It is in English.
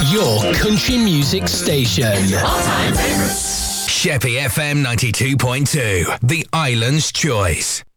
your country music station. All-time favorites. Sheppy FM 92.2, the island's choice.